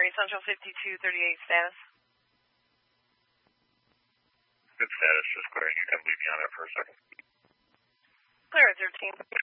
Central 5238 status. Good status, just clearing. You can leave me on there for a second. Clear at 13.